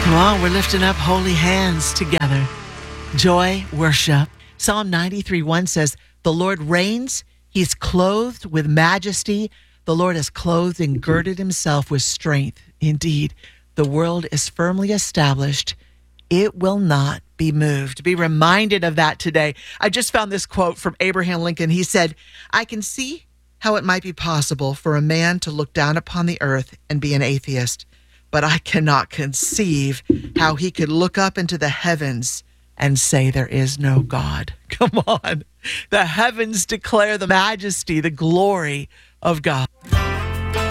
Come on, we're lifting up holy hands together. Joy, worship. Psalm 93:1 says, the Lord reigns. He's clothed with majesty. The Lord has clothed and girded himself with strength. Indeed, the world is firmly established. It will not be moved. Be reminded of that today. I just found this quote from Abraham Lincoln. He said, I can see how it might be possible for a man to look down upon the earth and be an atheist, but I cannot conceive how he could look up into the heavens and say there is no God. Come on. The heavens declare the majesty, the glory of God.